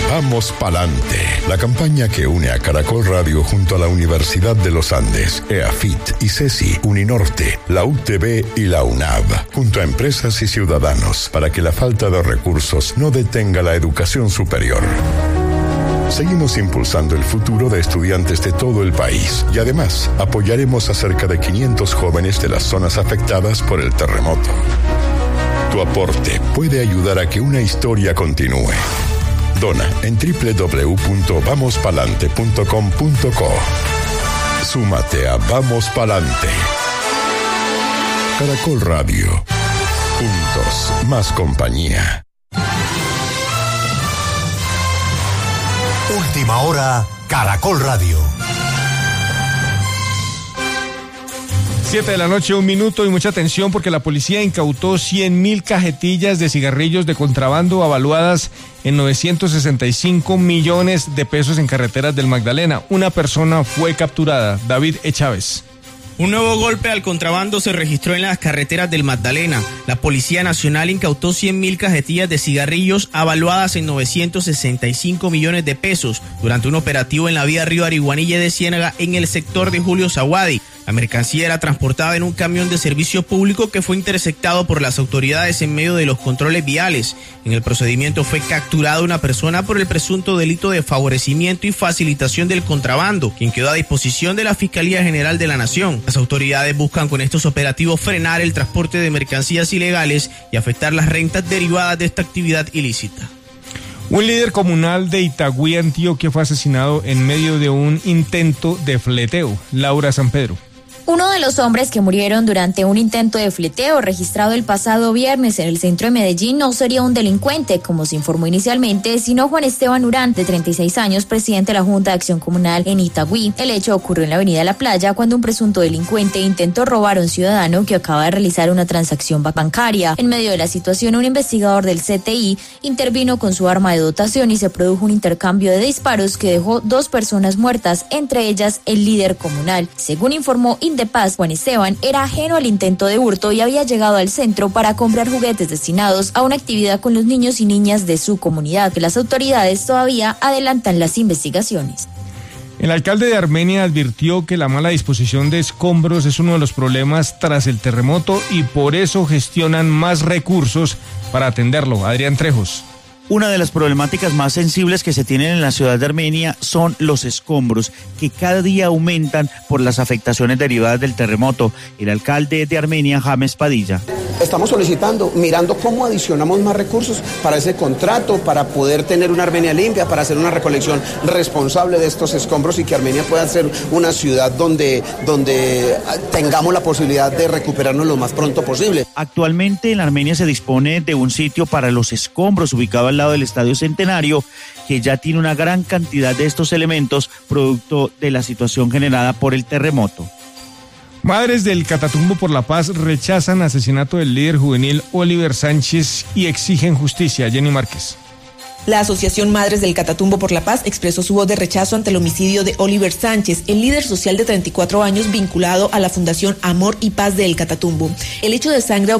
Vamos Palante, la campaña que une a Caracol Radio junto a la Universidad de los Andes, EAFIT, ICESI, Uninorte, la UTB y la UNAV, junto a empresas y ciudadanos, para que la falta de recursos no detenga la educación superior. Seguimos impulsando el futuro de estudiantes de todo el país y además apoyaremos a cerca de 500 jóvenes de las zonas afectadas por el terremoto. Tu aporte puede ayudar a que una historia continúe. Dona en www.vamospalante.com.co. Súmate a Vamos Palante. Caracol Radio. Juntos, más compañía. Última hora, Caracol Radio. 7 de la noche, 1 minuto, y mucha atención porque la policía incautó 100.000 cajetillas de cigarrillos de contrabando avaluadas en 965 millones de pesos en carreteras del Magdalena. Una persona fue capturada. David Chávez. Un nuevo golpe al contrabando se registró en las carreteras del Magdalena. La Policía Nacional incautó 100.000 cajetillas de cigarrillos avaluadas en 965 millones de pesos durante un operativo en la vía Río Ariguanilla de Ciénaga en el sector de Julio Zaguadi. La mercancía era transportada en un camión de servicio público que fue interceptado por las autoridades en medio de los controles viales. En el procedimiento fue capturada una persona por el presunto delito de favorecimiento y facilitación del contrabando, quien quedó a disposición de la Fiscalía General de la Nación. Las autoridades buscan con estos operativos frenar el transporte de mercancías ilegales y afectar las rentas derivadas de esta actividad ilícita. Un líder comunal de Itagüí, Antioquia, fue asesinado en medio de un intento de fleteo. Laura San Pedro. Uno de los hombres que murieron durante un intento de fleteo registrado el pasado viernes en el centro de Medellín no sería un delincuente, como se informó inicialmente, sino Juan Esteban Urán, de 36 años, presidente de la Junta de Acción Comunal en Itagüí. El hecho ocurrió en la avenida La Playa cuando un presunto delincuente intentó robar a un ciudadano que acaba de realizar una transacción bancaria. En medio de la situación, un investigador del CTI intervino con su arma de dotación y se produjo un intercambio de disparos que dejó 2 personas muertas, entre ellas el líder comunal. Según informó de Paz, Juan Esteban era ajeno al intento de hurto y había llegado al centro para comprar juguetes destinados a una actividad con los niños y niñas de su comunidad, que las autoridades todavía adelantan las investigaciones. El alcalde de Armenia advirtió que la mala disposición de escombros es uno de los problemas tras el terremoto y por eso gestionan más recursos para atenderlo. Adrián Trejos. Una de las problemáticas más sensibles que se tienen en la ciudad de Armenia son los escombros, que cada día aumentan por las afectaciones derivadas del terremoto. El alcalde de Armenia, James Padilla. Estamos solicitando, mirando cómo adicionamos más recursos para ese contrato, para poder tener una Armenia limpia, para hacer una recolección responsable de estos escombros y que Armenia pueda ser una ciudad donde tengamos la posibilidad de recuperarnos lo más pronto posible. Actualmente en Armenia se dispone de un sitio para los escombros ubicado al lado del Estadio Centenario, que ya tiene una gran cantidad de estos elementos producto de la situación generada por el terremoto. Madres del Catatumbo por la Paz rechazan asesinato del líder juvenil Oliver Sánchez y exigen justicia. Jenny Márquez. La Asociación Madres del Catatumbo por la Paz expresó su voz de rechazo ante el homicidio de Oliver Sánchez, el líder social de 34 años vinculado a la Fundación Amor y Paz del Catatumbo. El hecho de sangre